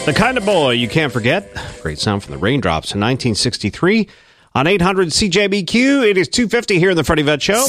The Kind of Boy You Can't Forget. Great sound from the Raindrops in 1963. On 800 CJBQ, it is 2:50 here in the Freddie Vet Show.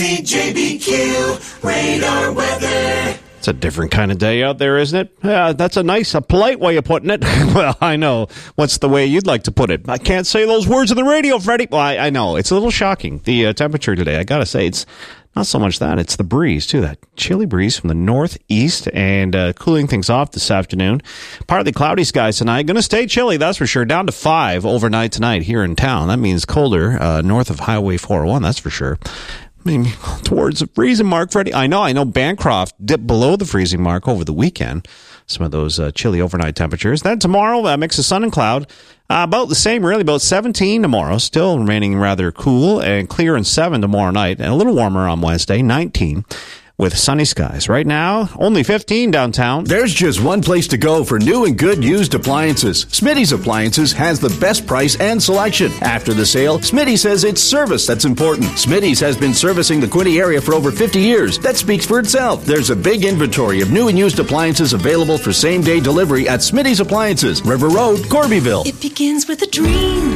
CJBQ, radar weather. It's a different kind of day out there, isn't it? That's a polite way of putting it. Well, I know. What's the way you'd like to put it? I can't say those words on the radio, Freddie. Well, I know. It's a little shocking, the temperature today. I got to say, it's not so much that. It's the breeze, too. That chilly breeze from the northeast and cooling things off this afternoon. Partly cloudy skies tonight. Going to stay chilly, that's for sure. Down to 5 overnight tonight here in town. That means colder north of Highway 401, that's for sure. Maybe towards the freezing mark, Freddie. I know Bancroft dipped below the freezing mark over the weekend. Some of those chilly overnight temperatures. Then tomorrow, a mix of sun and cloud. About the same, really, about 17 tomorrow. Still remaining rather cool and clear, and 7 tomorrow night. And a little warmer on Wednesday, 19. With sunny skies. Right now, only 15 downtown. There's just one place to go for new and good used appliances. Smitty's Appliances has the best price and selection. After the sale, Smitty says it's service that's important. Smitty's has been servicing the Quinte area for over 50 years. That speaks for itself. There's a big inventory of new and used appliances available for same-day delivery at Smitty's Appliances, River Road, Corbyville. It begins with a dream.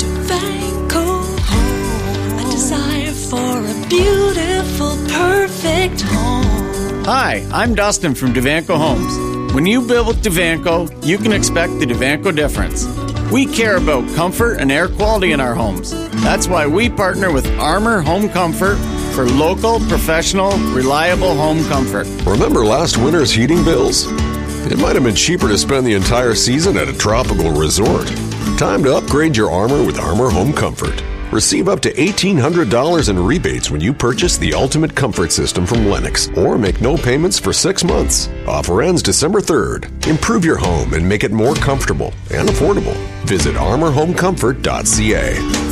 Devanco home. A desire for a beautiful, perfect home. Hi, I'm Dustin from Devanco Homes. When you build with Devanco, you can expect the Devanco difference. We care about comfort and air quality in our homes. That's why we partner with Armor Home Comfort for local, professional, reliable home comfort. Remember last winter's heating bills? It might have been cheaper to spend the entire season at a tropical resort. Time to upgrade your Armor with Armor Home Comfort. Receive up to $1,800 in rebates when you purchase the Ultimate Comfort System from Lennox, or make no payments for 6 months. Offer ends December 3rd. Improve your home and make it more comfortable and affordable. Visit ArmorHomeComfort.ca.